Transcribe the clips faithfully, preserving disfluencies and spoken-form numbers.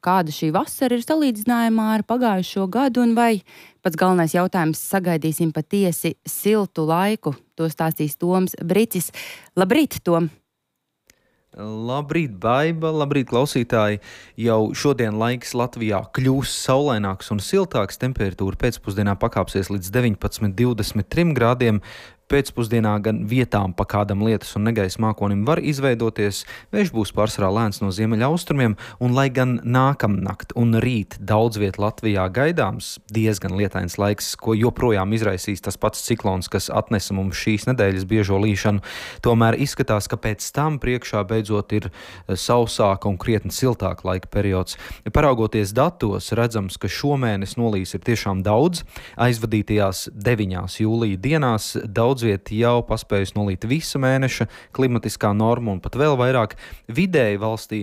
kāda šī vasara ir salīdzinājumā ar pagājušo gadu, un vai pats galvenais jautājums sagaidīsim patiesi siltu laiku? To stāstīs Toms Bricis. Labrīt, Tom! Labrīt, Baiba, labrīt, klausītāji! Jau šodien laiks Latvijā kļūs saulaināks un siltāks. Temperatūra pēcpusdienā pakāpsies līdz deviņpadsmit, divdesmit trim grādiem. Pēcpusdienā gan vietām pa kādam lietus un negaisa mākonim var izveidoties. Vējš būs pārsvarā lēns no ziemeļaustrumiem, un lai gan nākamnakt un rīt daudz viet Latvijā gaidāms diezgan lietains laiks, ko joprojām izraisīs tas pats ciklons, kas atnesa mums šīs nedēļas biežo līšanu, tomēr izskatās, ka pēc tam priekšā beidzot ir sausāka un krietni siltāka laika periods. Paraugoties datos, redzams, ka šomēnes nolīs ir tiešām daudz. Aizvadītajās deviņās jūlija dienās daudz viet jau paspējusi nolīt visa mēneša klimatiskā norma un pat vēl vairāk. Vidēji valstī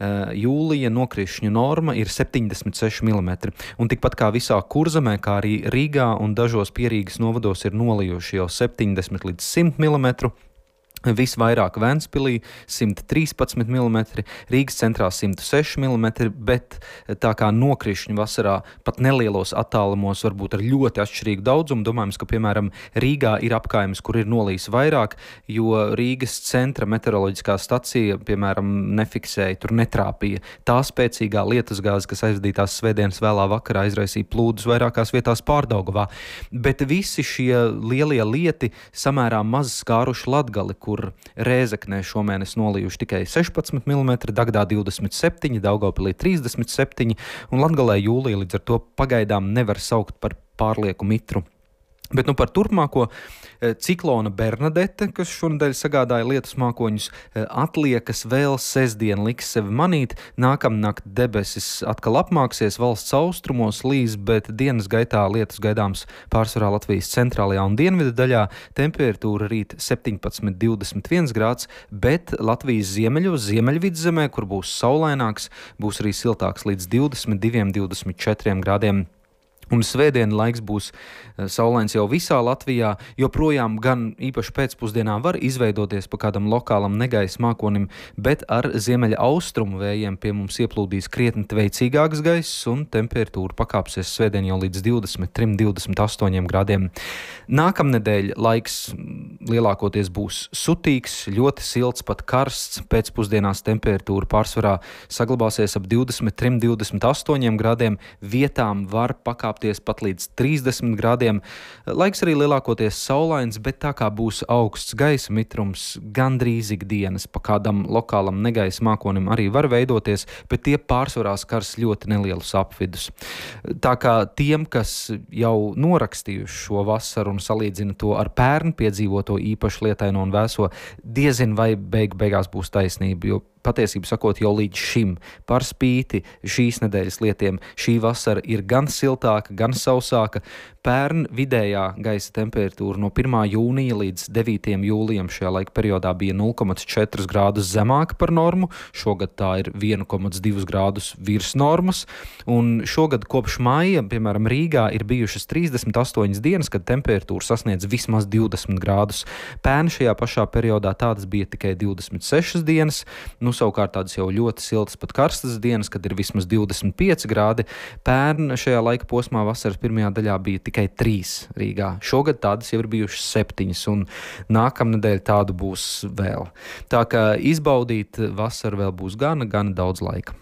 jūlija nokrišņu norma ir septiņdesmit seši milimetri. Un tikpat kā visā Kurzemē, kā arī Rīgā un dažos Pierīgas novados ir nolijuši jau septiņdesmit līdz simt milimetru. Visvairāk Ventspilī simt trīspadsmit milimetri, Rīgas centrā simt seši milimetri, bet tā kā nokrišņu vasarā pat nelielos attālumos varbūt ar ļoti atšķirīgu daudzumu, domājams, ka, piemēram, Rīgā ir apkaimes, kur ir nolījis vairāk, jo Rīgas centra meteoroloģiskā stacija, piemēram, nefiksēja, tur netrāpīja. Tā spēcīgā lietusgāze, kas aizvadītās svētdienas vēlā vakarā, izraisīja plūdus vairākās vietās Pārdaugavā. Bet visi šie lielie lieti samērā maz skāruši Latgali, kur Rēzeknē šomēnes nolījuši tikai sešpadsmit milimetri, Dagdā divdesmit septiņi, Daugavpilī trīsdesmit septiņi, un Latgalē jūlija līdz ar to pagaidām nevar saukt par pārlieku mitru. Bet nu par turpmāko ciklona Bernadete, kas šonedēļ sagādāja lietus mākoņus, atliekas vēl sestdien liks sevi manīt. Nākamnakt debesis atkal apmāksies, valsts austrumos līs, bet dienas gaitā lietus gaidāms pārsvarā Latvijas centrālajā un dienvidu daļā. Temperatūra rīt septiņpadsmit, divdesmit viens grāds, bet Latvijas ziemeļos, ziemeļvidzemē, kur būs saulaināks, būs arī siltāks līdz divdesmit diviem, divdesmit četriem grādiem. Un svētdien laiks būs saulains jau visā Latvijā, joprojām gan īpaši pēcpusdienā var izveidoties pa kādam lokālam negaisa mākonim, bet ar ziemeļa austrumu vējiem pie mums ieplūdīs krietni tveicīgāks gaiss un temperatūra pakāpsies svētdien jau līdz divdesmit trim, divdesmit astoņiem grādiem. Nākamnedēļ laiks lielākoties būs sutīgs, ļoti silts, pat karsts. Pēcpusdienās temperatūra pārsvarā saglabāsies ap divdesmit trim, divdesmit astoņiem grādiem, vietām var pakāpties pat līdz trīsdesmit grādiem. Laiks arī lielākoties saulains, bet tā kā būs augsts gaisa mitrums, gandrīz ikdienas pa kādam lokālam negaisa mākonim arī var veidoties, bet tie pārsvarā skars ļoti nelielus apvidus. Tā kā tiem, kas jau norakstījuši šo vasaru un salīdzina to ar pērn piedzīvoto īpaši lietaino un vēso, diezin vai beig beigās būs taisnība, jo patiesību sakot, jau līdz šim par spīti šīs nedēļas lietiem šī vasara ir gan siltāka, gan sausāka. Pērn vidējā gaisa temperatūra no pirmā jūnija līdz devītajam jūlijam šajā laika periodā bija nulle komats četri grādus zemāka par normu, šogad tā ir viens komats divi grādus virs normas, un šogad kopš maija, piemēram, Rīgā ir bijušas trīsdesmit astoņas dienas, kad temperatūra sasniedz vismaz divdesmit grādus. Pērn šajā pašā periodā tādas bija tikai divdesmit sešas dienas, nu savukārt tādas jau ļoti siltas, pat karstas dienas, kad ir vismaz divdesmit pieci grādi. Pērn šajā laika posmā vasaras pirmajā daļā bija tikai trīs Rīgā. Šogad tādas jau ir bijušas septiņas, un nākamnedēļ tādu būs vēl. Tā kā izbaudīt vasaru vēl būs gana, gana daudz laika.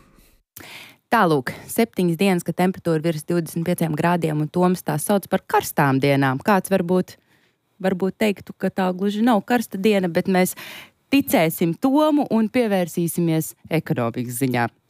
Tālūk, septiņas dienas, ka temperatūra virs divdesmit pieciem grādiem, un Toms tā sauc par karstām dienām. Kāds varbūt, varbūt teiktu, ka tā gluži nav karsta diena, bet mēs ticēsim Tomu un pievērsīsimies ekonomikas ziņā.